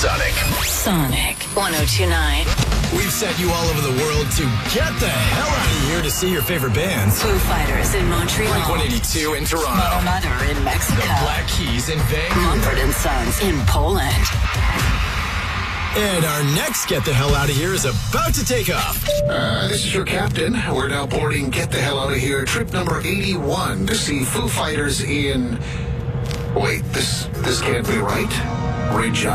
Sonic. Sonic 102.9. We've sent you all over the world to get the hell out of here to see your favorite bands. Foo Fighters in Montreal. Blink-182 in Toronto. Mother in Mexico. The Black Keys in Vancouver. Mumford & Sons in Poland. And our next Get the Hell Out of Here is about to take off. This is your captain. We're now boarding Get the Hell Out of Here, trip number 81, to see Foo Fighters in... Wait, this can't be right. Regina.